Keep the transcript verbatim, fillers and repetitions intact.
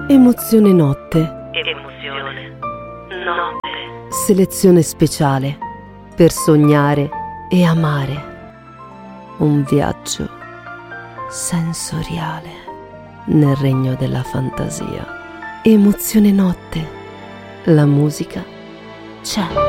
Emozione notte. Emozione notte. Selezione speciale per sognare e amare. Un viaggio sensoriale nel regno della fantasia. Emozione notte. La musica c'è.